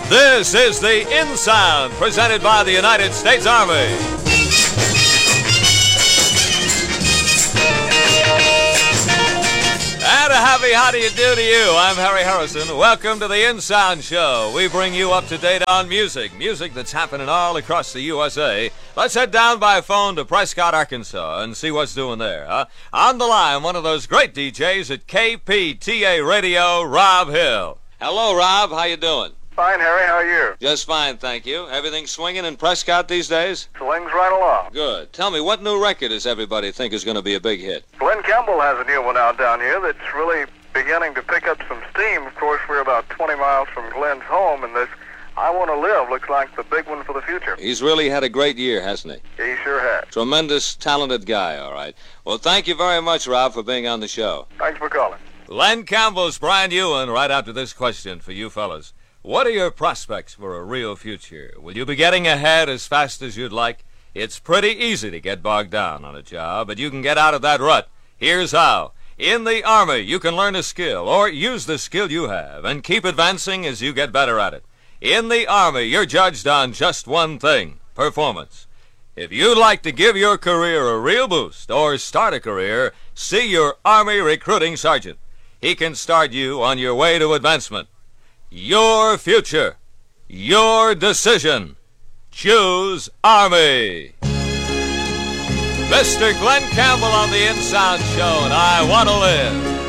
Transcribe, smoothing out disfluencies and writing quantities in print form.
This is the In Sound, presented by the United States Army. And a happy how do you do to you. I'm Harry Harrison. Welcome to the In Sound Show. We bring you up to date on music that's happening all across the USA. Let's head down by phone to Prescott, Arkansas, and see what's doing there. On the line, one of those great DJs at KPTA Radio, Rob Hill. Hello, Rob. How you doing? Fine, Harry. How are you? Just fine, thank you. Everything swinging in Prescott these days? Swings right along. Good. Tell me, what new record does everybody think is going to be a big hit? Glenn Campbell has a new one out down here that's really beginning to pick up some steam. Of course, we're about 20 miles from Glenn's home, and this I Want to Live looks like the big one for the future. He's really had a great year, hasn't he? He sure has. Tremendous, talented guy, all right. Well, thank you very much, Rob, for being on the show. Thanks for calling. Glenn Campbell's Brian Ewan right after this question for you fellas. What are your prospects for a real future? Will you be getting ahead as fast as you'd like? It's pretty easy to get bogged down on a job, but you can get out of that rut. Here's how. In the Army, you can learn a skill or use the skill you have and keep advancing as you get better at it. In the Army, you're judged on just one thing, performance. If you'd like to give your career a real boost or start a career, see your Army recruiting sergeant. He can start you on your way to advancement. Your future, your decision. Choose Army. Mr. Glenn Campbell on the In Sound Show, and I Want to Live.